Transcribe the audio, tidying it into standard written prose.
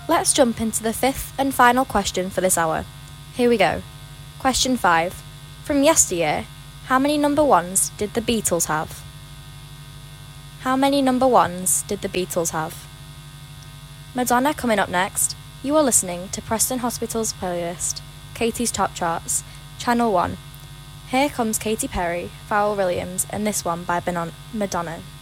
Let's jump into the fifth and final question for this hour. Here we go. Question 5. From yesteryear, how many number ones did the Beatles have? How many number ones did the Beatles have? Madonna coming up next. You are listening to Preston Hospital's playlist, Katie's Top Charts, Channel 1. Here comes Katy Perry, Pharrell Williams, and this one by Madonna.